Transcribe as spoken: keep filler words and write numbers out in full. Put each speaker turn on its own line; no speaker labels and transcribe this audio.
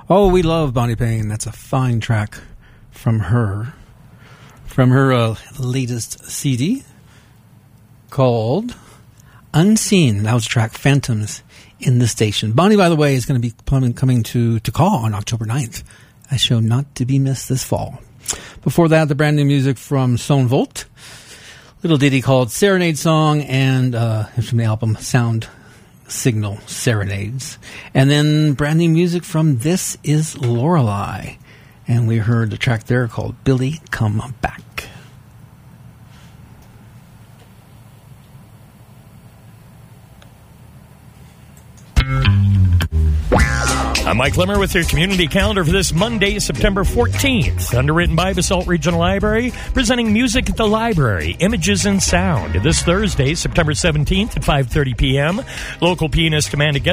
Oh, we love Bonnie Payne. That's a fine track from her. From her uh, latest C D called Unseen. That was the track Phantoms in the Station. Bonnie, by the way, is going to be coming to Takal on October ninth. A show not to be missed this fall. Before that, the brand new music from Son Volt. Little ditty called Serenade Song, and uh, it's from the album Sound Signal Serenades. And then brand new music from This Is Lorelei. And we heard the track there called Billy Come Back.
I'm Mike Limmer with your community calendar for this Monday, September fourteenth. Underwritten by Basalt Regional Library, presenting Music at the Library, Images and Sound. This Thursday, September seventeenth at five thirty p.m. Local pianist Amanda Get